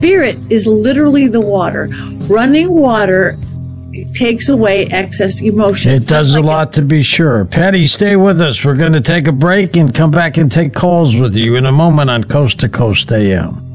Spirit is literally the water. Running water takes away excess emotion. It does a lot, to be sure. Patty, stay with us. We're going to take a break and come back and take calls with you in a moment on Coast to Coast AM.